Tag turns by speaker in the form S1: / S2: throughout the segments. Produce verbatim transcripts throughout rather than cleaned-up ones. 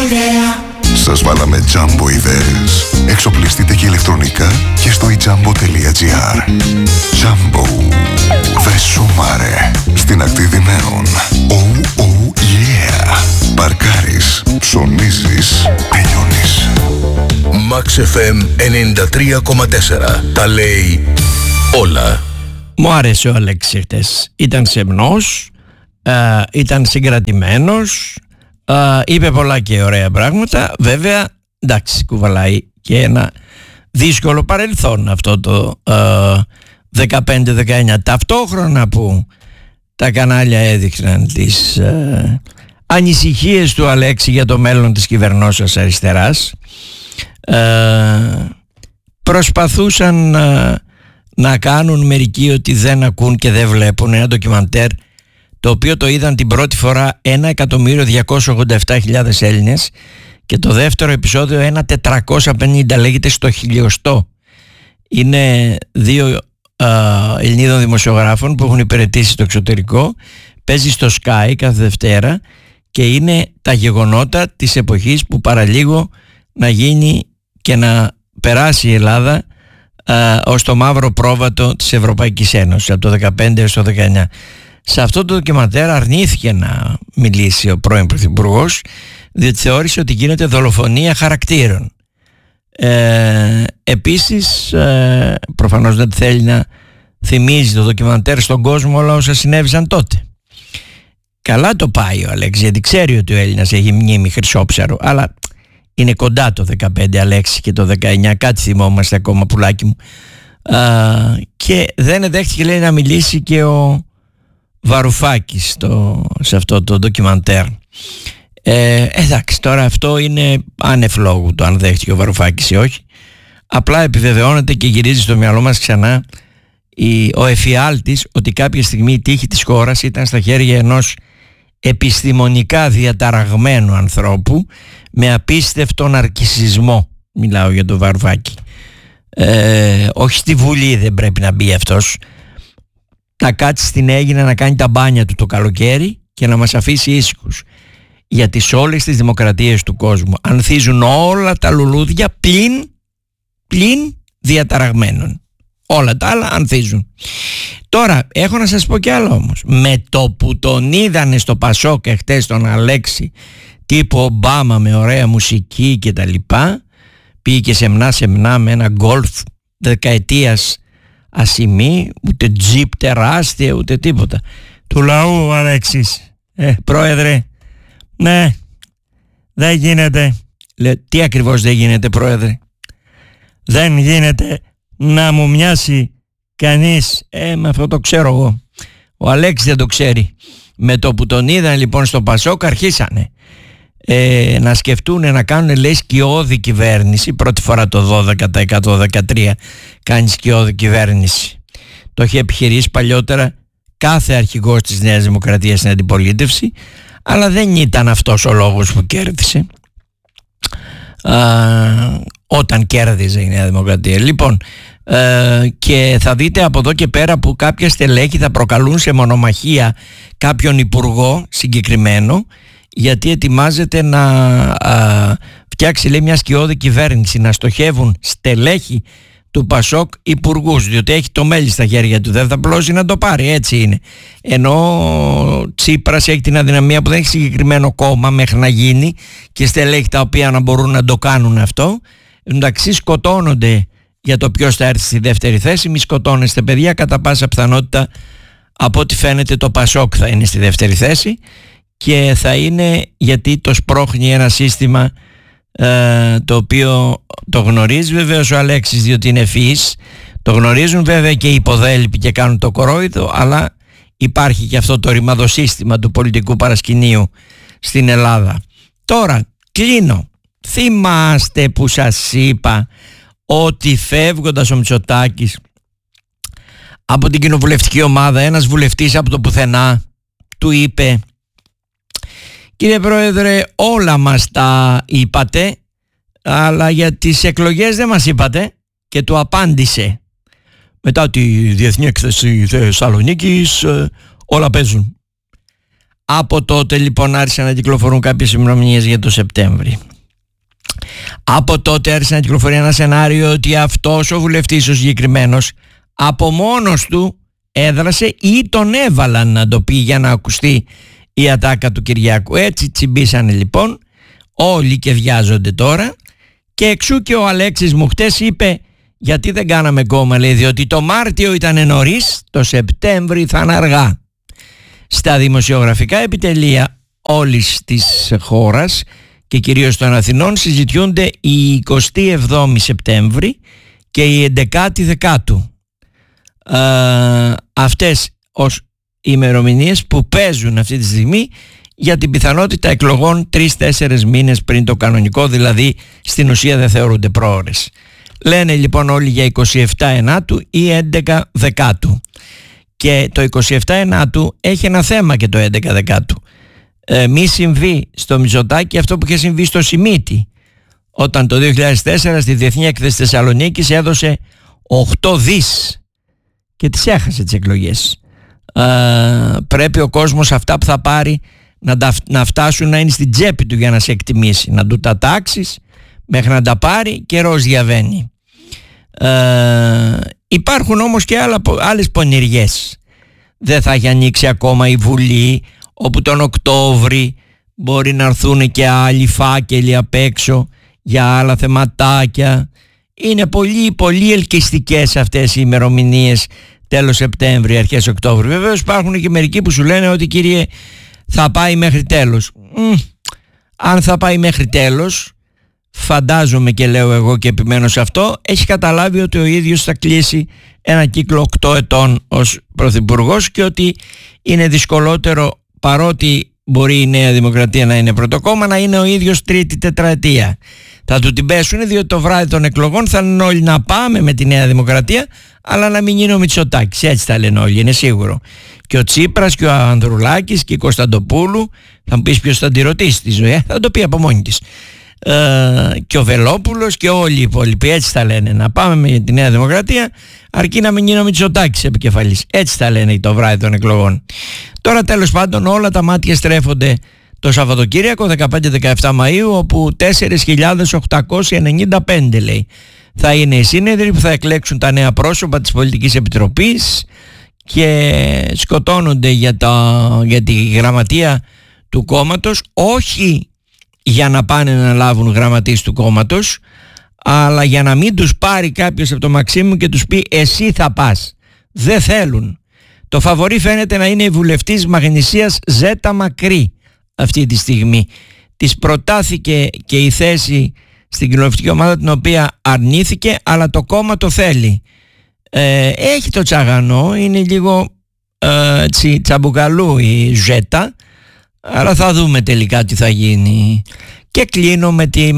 S1: Σας βάλαμε Jumbo ιδέες. Εξοπλιστείτε και ηλεκτρονικά και στο ijambo.gr. Jumbo. Δε σούμαρε. Στην ακτή Δυναίων. Oh, oh, yeah. Παρκάρεις, ψωνίζεις, τελειώνεις.
S2: Max εφ εμ ενενήντα τρία κόμμα τέσσερα. Τα λέει όλα.
S3: Μου άρεσε ο Αλέξης χτες. Ήταν σεμνός, ε, ήταν συγκρατημένος, ε, είπε πολλά και ωραία πράγματα. Βέβαια, εντάξει, κουβαλάει και ένα δύσκολο παρελθόν αυτό το ε, δεκαπέντε δεκαεννιά. Ταυτόχρονα που τα κανάλια έδειχναν τις ε, ανησυχίες του Αλέξη για το μέλλον της κυβερνώσεως αριστεράς, ε, προσπαθούσαν ε, να κάνουν μερικοί ότι δεν ακούν και δεν βλέπουν ένα ντοκιμαντέρ το οποίο το είδαν την πρώτη φορά ένα εκατομμύριο διακόσιες ογδόντα επτά χιλιάδες Έλληνες και το δεύτερο επεισόδιο ένα τετρακόσια πενήντα, λέγεται Στο Χιλιοστό. Είναι δύο α, Ελληνίδων δημοσιογράφων που έχουν υπηρετήσει στο εξωτερικό, παίζει στο Sky κάθε Δευτέρα και είναι τα γεγονότα της εποχής που παραλίγο να γίνει και να περάσει η Ελλάδα Uh, ως το μαύρο πρόβατο της Ευρωπαϊκής Ένωσης από το δεκαπέντε έως το δεκαεννιά. Σε αυτό το ντοκιμαντέρ αρνήθηκε να μιλήσει ο πρώην Πρωθυπουργός, διότι θεώρησε ότι γίνεται δολοφονία χαρακτήρων. Ε, επίσης ε, προφανώς δεν θέλει να θυμίζει το ντοκιμαντέρ στον κόσμο όλα όσα συνέβησαν τότε. Καλά το πάει ο Αλέξης, γιατί ξέρει ότι ο Έλληνας έχει μνήμη χρυσόψαρο, αλλά είναι κοντά το δεκαπέντε, Αλέξη, και το δεκαεννιά κάτι θυμόμαστε ακόμα, πουλάκι μου. Α, και δεν δέχτηκε, λέει, να μιλήσει και ο Βαρουφάκης στο, σε αυτό το ντοκιμαντέρ. Ε, εντάξει, τώρα αυτό είναι άνευ λόγου το αν δέχτηκε ο Βαρουφάκης ή όχι. Απλά επιβεβαιώνεται και γυρίζει στο μυαλό μας ξανά η, ο εφιάλτης ότι κάποια στιγμή η τύχη της χώρας ήταν στα χέρια ενός επιστημονικά διαταραγμένου ανθρώπου με απίστευτο ναρκισσισμό. Μιλάω για τον Βαρουφάκη. Ε, όχι στη Βουλή δεν πρέπει να μπει αυτός, να κάτσει στην Αίγυπτο να κάνει τα μπάνια του το καλοκαίρι και να μας αφήσει ήσυχους, γιατί σε όλες τις δημοκρατίες του κόσμου ανθίζουν όλα τα λουλούδια πλην, πλην διαταραγμένων. Όλα τα άλλα ανθίζουν. Τώρα έχω να σας πω κι άλλο όμως. Με το που τον είδανε στο Πασόκ χτες τον Αλέξη τύπου Ομπάμα με ωραία μουσική και τα λοιπά, πήγε και σεμνά σεμνά με ένα γκολφ δεκαετίας ασημή, ούτε τζιπ τεράστια ούτε τίποτα. Του λαού ο Αλέξης. Ε, πρόεδρε, ναι, δεν γίνεται. Λέει, τι ακριβώς δεν γίνεται, πρόεδρε? Δεν γίνεται να μου μοιάσει κανείς. Ε, με αυτό το ξέρω εγώ. Ο Αλέξης δεν το ξέρει. Με το που τον είδαν λοιπόν στο Πασόκ αρχίσανε ε, να σκεφτούν να κάνουν, λέει, σκιώδη κυβέρνηση. Πρώτη φορά το δώδεκα τοις εκατό δεκατρία κάνει σκιώδη κυβέρνηση. Το είχε επιχειρήσει παλιότερα κάθε αρχηγός της Νέας Δημοκρατίας στην αντιπολίτευση, αλλά δεν ήταν αυτός ο λόγος που κέρδισε Α, όταν κέρδιζε η Νέα Δημοκρατία. Λοιπόν, ε, και θα δείτε από εδώ και πέρα που κάποια στελέχη θα προκαλούν σε μονομαχία κάποιον υπουργό συγκεκριμένο, γιατί ετοιμάζεται να α, φτιάξει, λέει, μια σκιώδη κυβέρνηση, να στοχεύουν στελέχη του Πασόκ υπουργούς, διότι έχει το μέλι στα χέρια του, δεν θα πλώσει να το πάρει, έτσι είναι. Ενώ ο Τσίπρας έχει την αδυναμία που δεν έχει συγκεκριμένο κόμμα μέχρι να γίνει και στελέχη τα οποία να μπορούν να το κάνουν αυτό. Εντάξει, σκοτώνονται για το ποιος θα έρθει στη δεύτερη θέση. Μη σκοτώνεστε, παιδιά, κατά πάσα πιθανότητα από ό,τι φαίνεται το Πασόκ θα είναι στη δεύτερη θέση, και θα είναι γιατί το σπρώχνει ένα σύστημα ε, το οποίο το γνωρίζει βεβαίως ο Αλέξης, διότι είναι ευφυής. Το γνωρίζουν βέβαια και οι υποδέλυποι και κάνουν το κορόιδο, αλλά υπάρχει και αυτό το ρημαδοσύστημα του πολιτικού παρασκηνίου στην Ελλάδα. Τώρα κλείνω. Θυμάστε που σας είπα ότι φεύγοντας ο Μητσοτάκης από την κοινοβουλευτική ομάδα, ένας βουλευτής από το πουθενά του είπε: κύριε Πρόεδρε, όλα μας τα είπατε, αλλά για τις εκλογές δεν μας είπατε. Και του απάντησε: μετά τη Διεθνή Έκθεση Θεσσαλονίκης όλα παίζουν. Από τότε λοιπόν άρχισαν να κυκλοφορούν κάποιες ημερομηνίες για το Σεπτέμβρη. Από τότε άρχισε να κυκλοφορεί ένα σενάριο ότι αυτός ο βουλευτής ο συγκεκριμένος από μόνος του έδρασε ή τον έβαλαν να το πει για να ακουστεί η ατάκα του Κυριάκου. Έτσι τσιμπήσανε λοιπόν όλοι και βιάζονται τώρα, και εξού και ο Αλέξης μου χτες είπε, γιατί δεν κάναμε κόμμα, λέει, διότι το Μάρτιο ήταν νωρίς, το Σεπτέμβρη θα είναι αργά. Στα δημοσιογραφικά επιτελεία όλης της χώρας και κυρίως των Αθηνών συζητιούνται η εικοστή εβδόμη Σεπτέμβρη και η έντεκα Δεκάτου. Ε, αυτές ως ημερομηνίες που παίζουν αυτή τη στιγμή για την πιθανότητα εκλογών τρεις-τέσσερις μήνες πριν το κανονικό, δηλαδή στην ουσία δεν θεωρούνται πρόωρες. Λένε λοιπόν όλοι για είκοσι επτά Ενάτου ή έντεκα Δεκάτου. Και το είκοσι επτά Ενάτου έχει ένα θέμα και το έντεκα Δεκάτου. Ε, μη συμβεί στο Μητσοτάκη αυτό που είχε συμβεί στο Σιμίτη, όταν το δύο χιλιάδες τέσσερα στη Διεθνή Έκθεση Θεσσαλονίκης έδωσε οκτώ δις και τις έχασε τις εκλογές. Ε, πρέπει ο κόσμος αυτά που θα πάρει να, τα, να φτάσουν να είναι στην τσέπη του για να σε εκτιμήσει, να του τα τάξεις μέχρι να τα πάρει, καιρός διαβαίνει. Ε, υπάρχουν όμως και άλλα, άλλες πονηριές. Δεν θα έχει ανοίξει ακόμα η Βουλή, όπου τον Οκτώβρη μπορεί να έρθουν και άλλοι φάκελοι απ' έξω για άλλα θεματάκια. Είναι πολύ πολύ ελκυστικές αυτές οι ημερομηνίες, τέλος Σεπτέμβρη, αρχές Οκτώβρη. Βεβαίως υπάρχουν και μερικοί που σου λένε ότι κύριε θα πάει μέχρι τέλος. Μ, αν θα πάει μέχρι τέλος, φαντάζομαι και λέω εγώ και επιμένω σε αυτό, έχει καταλάβει ότι ο ίδιος θα κλείσει ένα κύκλο οκτώ ετών ως πρωθυπουργός και ότι είναι δυσκολότερο, παρότι μπορεί η Νέα Δημοκρατία να είναι πρωτοκόμμα, να είναι ο ίδιος τρίτη τετραετία. Θα του την πέσουν, διότι το βράδυ των εκλογών θα είναι όλοι να πάμε με τη Νέα Δημοκρατία, αλλά να μην είναι ο Μητσοτάκης. Έτσι τα λένε όλοι, είναι σίγουρο. Και ο Τσίπρας και ο Ανδρουλάκης και η Κωνσταντοπούλου, θα μου πεις ποιος θα τη ρωτήσει τη ζωή, θα το πει από μόνη της. Ε, και ο Βελόπουλος και όλοι οι υπόλοιποι έτσι τα λένε, να πάμε με τη Νέα Δημοκρατία αρκεί να μην είναι ο Μητσοτάκης επικεφαλής. Έτσι τα λένε το βράδυ των εκλογών. Τώρα τέλος πάντων όλα τα μάτια στρέφονται το Σαββατοκύριακο δεκαπέντε δεκαεπτά Μαΐου, όπου τέσσερις χιλιάδες οκτακόσια ενενήντα πέντε λέει θα είναι οι σύνεδροι που θα εκλέξουν τα νέα πρόσωπα της Πολιτικής Επιτροπής και σκοτώνονται για, τα, για τη γραμματεία του κόμματος, όχι για να πάνε να λάβουν γραμματείς του κόμματος, αλλά για να μην τους πάρει κάποιος από το Μαξίμου και τους πει εσύ θα πας. Δεν θέλουν. Το φαβορί φαίνεται να είναι η βουλευτής Μαγνησίας Ζέτα Μακρύ αυτή τη στιγμή. Της προτάθηκε και η θέση στην κοινοβουλευτική ομάδα, την οποία αρνήθηκε, αλλά το κόμμα το θέλει. Ε, έχει το τσαγανό, είναι λίγο ε, τσι, τσαμπουκαλού η Ζέτα, αλλά θα δούμε τελικά τι θα γίνει. Και κλείνω με τη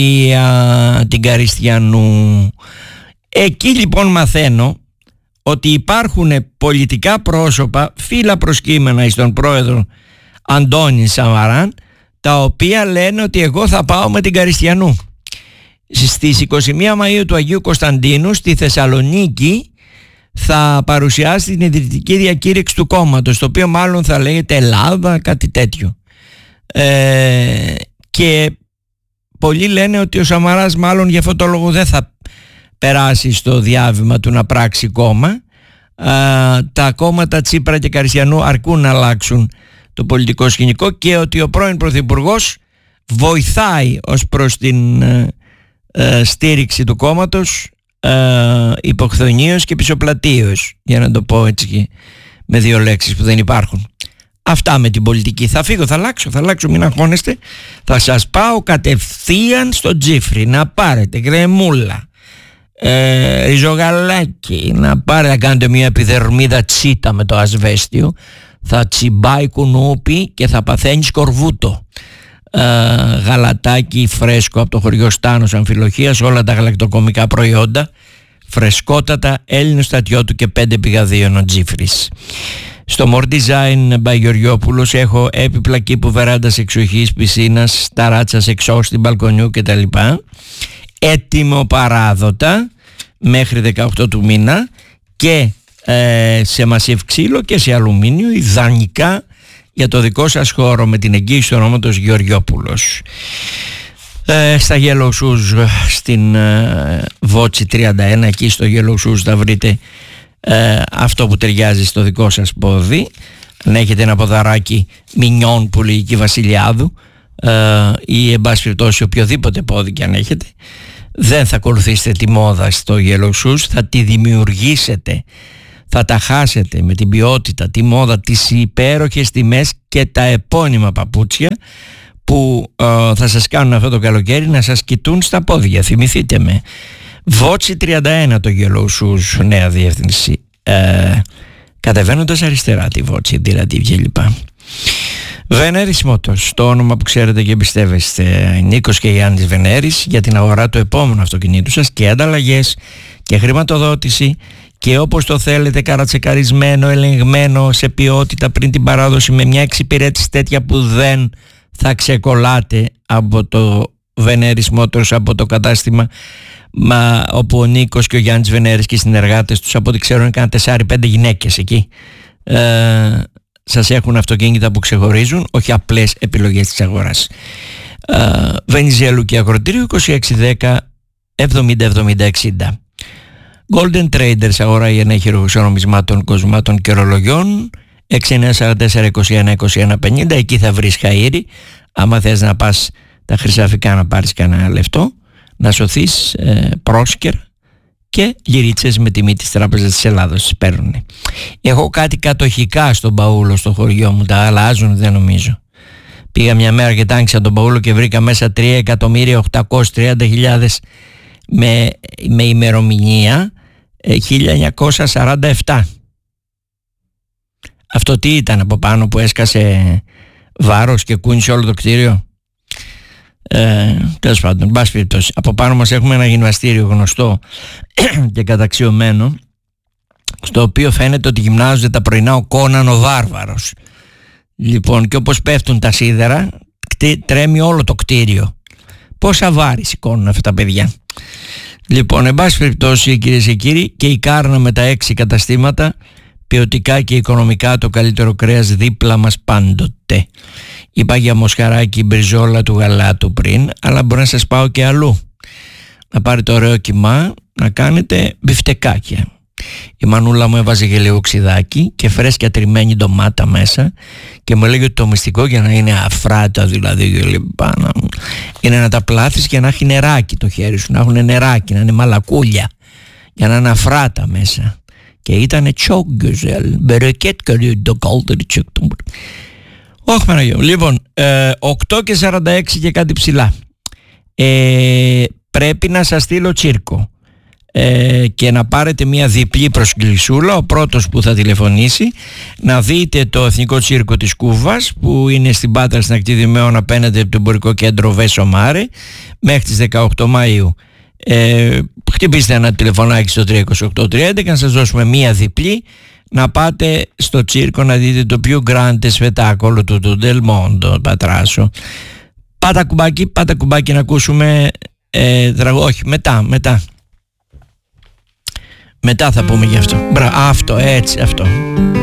S3: Μαρία την Καριστιανού. Εκεί λοιπόν μαθαίνω ότι υπάρχουν πολιτικά πρόσωπα, φύλλα προσκύμενα εις τον πρόεδρο Αντώνη Σαμαράν, τα οποία λένε ότι εγώ θα πάω με την Καριστιανού. Στις εικοστή πρώτη Μαΐου του Αγίου Κωνσταντίνου στη Θεσσαλονίκη θα παρουσιάσει την ιδρυτική διακήρυξη του κόμματος, το οποίο μάλλον θα λέγεται Ελλάδα, κάτι τέτοιο. Ε, και πολλοί λένε ότι ο Σαμαράς μάλλον για αυτό το λόγο δεν θα περάσει στο διάβημα του να πράξει κόμμα. Ε, τα κόμματα Τσίπρα και Καριστιανού αρκούν να αλλάξουν το πολιτικό σκηνικό, και ότι ο πρώην Πρωθυπουργός βοηθάει ως προς την ε, ε, στήριξη του κόμματος ε, υποχθονίως και πισωπλατείως, για να το πω έτσι με δύο λέξεις που δεν υπάρχουν. Αυτά με την πολιτική. Θα φύγω, θα αλλάξω, θα αλλάξω, μην αγχώνεστε. Θα σας πάω κατευθείαν στο Τζίφρι να πάρετε κρεμούλα, ε, ριζογαλάκι, να πάρετε, να κάνετε μια επιδερμίδα τσίτα με το ασβέστιο. Θα τσιμπάει κουνούπι και θα παθαίνει σκορβούτο. Ε, γαλατάκι φρέσκο από το χωριό Στάνος Αμφιλοχίας, όλα τα γαλακτοκομικά προϊόντα φρεσκότατα, Έλληνος στρατιώτου και πέντε πηγαδίων ο Τζίφρις. Στο More Design by Γεωργιόπουλος έχω έπιπλα κήπου βεράντας εξοχής, πισίνας, ταράτσας εξώστη, μπαλκονιού κτλ. Έτοιμο παράδοτα μέχρι δεκαοκτώ του μήνα και ε, σε μασίβ ξύλο και σε αλουμίνιο, ιδανικά για το δικό σας χώρο με την εγγύηση του ονόματος Γεωργιόπουλος. Ε, στα Yellow Shoes στην ε, Βότσι τριάντα ένα, εκεί στο Yellow Shoes θα βρείτε ε, αυτό που ταιριάζει στο δικό σας πόδι. Αν έχετε ένα ποδαράκι μινιόν που λέει και Βασιλιάδου ε, ή εν πάση περιπτώσει οποιοδήποτε πόδι και αν έχετε, δεν θα ακολουθήσετε τη μόδα στο Yellow Shoes, θα τη δημιουργήσετε, θα τα χάσετε με την ποιότητα, τη μόδα, τις υπέροχες τιμές και τα επώνυμα παπούτσια που ε, θα σας κάνουν αυτό το καλοκαίρι να σας κοιτούν στα πόδια. Θυμηθείτε με. Βότσι τριάντα ένα το Yellow Shoes, νέα διεύθυνση, ε, κατεβαίνοντας αριστερά τη Βότσι, δηλαδή κλπ. Βενέρης Motors, το όνομα που ξέρετε και εμπιστεύεστε. Νίκος και Γιάννης Βενέρης, για την αγορά του επόμενου αυτοκινήτου σας και ανταλλαγές και χρηματοδότηση και όπως το θέλετε, καρατσεκαρισμένο, ελεγμένο σε ποιότητα πριν την παράδοση, με μια εξυπηρέτηση τέτοια που δεν θα ξεκολλάτε από το Βενέρης Motors, από το κατάστημα μα, όπου ο Νίκος και ο Γιάννης Βενέρης και οι συνεργάτες τους, από ό,τι ξέρω είναι κανένα τεσσάρι πέντε γυναίκες εκεί, ε, σας έχουν αυτοκίνητα που ξεχωρίζουν, όχι απλές επιλογές της αγοράς. ε, Βενιζέλου και Ακροτήριο, είκοσι έξι δέκα εβδομήντα εβδομήντα εξήντα. Golden Traders, αγορά ή ενέχειρο νομισμάτων, κοσμάτων και ρολογιών, έξι εννιά τέσσερα τέσσερα είκοσι ένα είκοσι ένα πενήντα. Εκεί θα βρεις χαΐρι άμα θες να πας τα χρυσαφικά να πάρεις κανένα λεφτό, να σωθείς, ε, πρόσκαιρα και λυρίτσες με τιμή της Τράπεζας της Ελλάδος τις παίρνουν. Έχω κάτι κατοχικά στον Παούλο στο χωριό μου, τα αλλάζουν δεν νομίζω. Πήγα μια μέρα και τάνξα τον Παούλο και βρήκα μέσα τρία εκατομμύρια οκτακόσιες τριάντα χιλιάδες με, με ημερομηνία ε, χίλια εννιακόσια σαράντα επτά. Αυτό τι ήταν από πάνω που έσκασε βάρος και κούνησε όλο το κτίριο? Ε, τέλος πάντων, μπας περιπτώσει. Από πάνω μας έχουμε ένα γυμναστήριο γνωστό και καταξιωμένο, στο οποίο φαίνεται ότι γυμνάζονται τα πρωινά ο Κόναν ο Βάρβαρος. Λοιπόν, και όπως πέφτουν τα σίδερα, τρέμει όλο το κτίριο. Πόσα βάρη σηκώνουν αυτά τα παιδιά. Λοιπόν, εν πάση περιπτώσει, κυρίες και κύριοι, και η Κάρνα με τα έξι καταστήματα, ποιοτικά και οικονομικά το καλύτερο κρέας δίπλα μας πάντοτε. Είπα για μοσχαράκι μπριζόλα του γαλάτου πριν, αλλά μπορεί να σας πάω και αλλού. Να πάρετε ωραίο κιμά, να κάνετε μπιφτεκάκια. Η μανούλα μου έβαζε και λίγο ξιδάκι και φρέσκια τριμμένη ντομάτα μέσα και μου έλεγε ότι το μυστικό για να είναι αφράτα, δηλαδή λοιπά, είναι να τα πλάθεις και να έχει νεράκι το χέρι σου, να έχουν νεράκι, να είναι μαλακούλια, για να είναι αφράτα μέσα. Και ήτανε τσόγκουζελ, μπερεκέτ καλή το καλύτερο τσόγκουζελ. Όχι Παναγιώ. Λοιπόν, ε, οκτώ και σαράντα έξι και κάτι ψηλά. Ε, πρέπει να σας στείλω τσίρκο ε, και να πάρετε μια διπλή προσκλησούλα. Ο πρώτος που θα τηλεφωνήσει να δείτε το Εθνικό Τσίρκο της Κούβας, που είναι στην Πάτρα, στην ακτή Δημαίων, απέναντι από το εμπορικό κέντρο Βέσο Μάρε, μέχρι τις δεκαοκτώ Μαΐου. Ε, χτυπήστε ένα τηλεφωνάκι στο τρία είκοσι οκτώ τριάντα και να σας δώσουμε μία διπλή να πάτε στο τσίρκο να δείτε το πιο grande σπετάκολο του του Del Mondo Πατράσο. Πάτα κουμπάκι, πάτα κουμπάκι να ακούσουμε ε, τραγώ, όχι μετά, μετά μετά θα πούμε γι' αυτό. Μπρα, αυτό, έτσι, αυτό.